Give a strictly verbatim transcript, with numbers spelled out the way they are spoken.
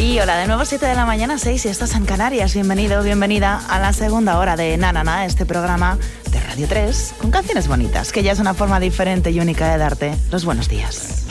Y hola, de nuevo siete de la mañana, seis si estás en Canarias. Bienvenido, bienvenida a la segunda hora de Na Na Na, este programa de Radio tres con canciones bonitas, que ya es una forma diferente y única de darte los buenos días.